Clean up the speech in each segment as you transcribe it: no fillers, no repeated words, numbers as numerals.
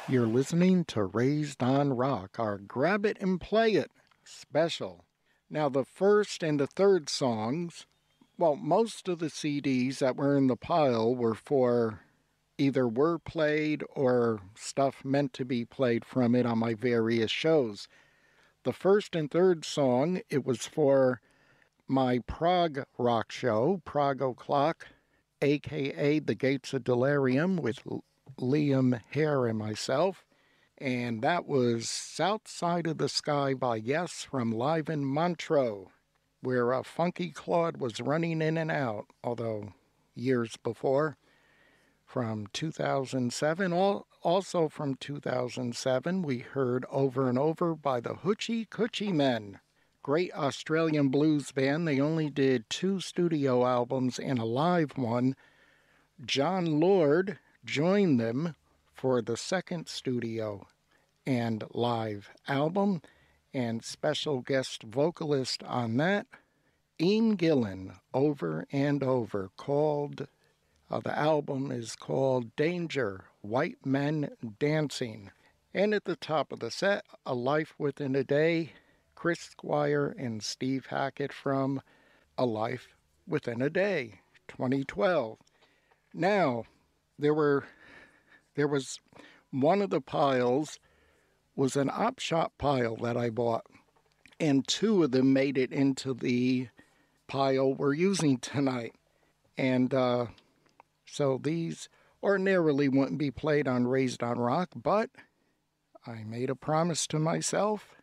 You're listening to Raised on Rock, our Grab It and Play It special. Now, the first and the third songs, well, most of the CDs that were in the pile were for either were played or stuff meant to be played from it on my various shows. The first and third song, it was for my prog rock show, Prog O'Clock, aka The Gates of Delirium, with Liam Hare and myself. And that was South Side of the Sky by Yes from Live in Montreux, where Funky Claude was running in and out, although years before, from 2007. Also from 2007, we heard Over and Over by the Hoochie Coochie Men. Great Australian blues band. They only did 2 studio albums and a live one. John Lord joined them for the second studio and live album, and special guest vocalist on that, Ian Gillan, Over and Over, called, the album is called Danger, White Men Dancing. And at the top of the set, A Life Within a Day, Chris Squire and Steve Hackett from A Life Within a Day, 2012. Now, there was one of the piles was an op shop pile that I bought, and 2 of them made it into the pile we're using tonight. And so these ordinarily wouldn't be played on Raised on Rock, but I made a promise to myself,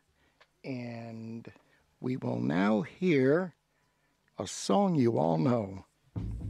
and we will now hear a song you all know.